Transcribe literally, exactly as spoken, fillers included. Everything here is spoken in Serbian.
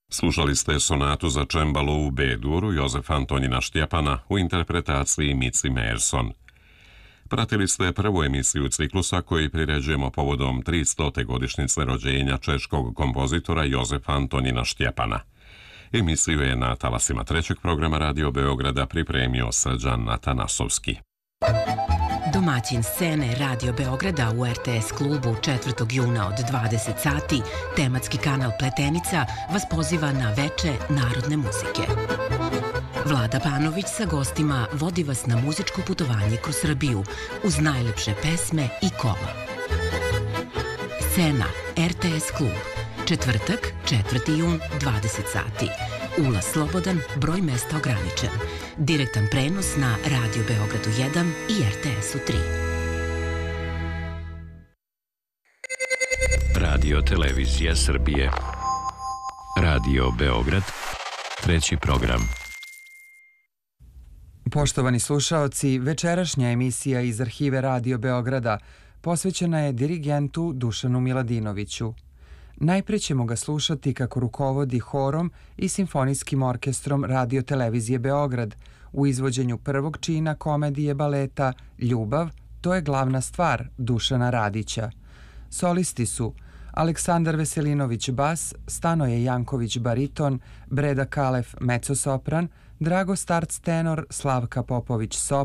Slušali ste sonatu za čembalo u B-duru Jozefa Antonina Štjepana u interpretaciji Mici Merson. Pratili ste prvu emisiju ciklusa koji priređujemo povodom tristote godišnjice rođenja češkog kompozitora Jozefa Antonina Štjepana. Emisiju je na talasima trećeg programa Radio Beograda pripremio Srđan Atanasovski. Domaćin scene Radio Beograda u R T S klubu četvrtog juna od dvadeset sati, tematski kanal Pletenica, vas poziva na veče narodne muzike. Vlada Panović sa gostima vodi vas na muzičko putovanje kroz Srbiju uz najlepše pesme i kola. Scena R T S klub, četvrtak, četvrti jun, dvadeset sati. Ulaz slobodan, broj mesta ograničen. Direktan prenos na Radio Beogradu jedan i R T S-u tri. Radio Televizija Srbije. Radio Beograd, treći program. Poštovani slušaoci, večerašnja emisija iz arhive Radio Beograda posvećena je dirigentu Dušanu Miladinoviću. Najpre ćemo ga slušati kako rukovodi horom i simfonijskim orkestrom Radio Televizije Beograd u izvođenju prvog čina komedije baleta Ljubav, to je glavna stvar Dušana Radića. Solisti su Aleksandar Veselinović bas, Stanoje Janković bariton, Breda Kalef mezzosopran, Drago Starc tenor, Slavka Popović sopran,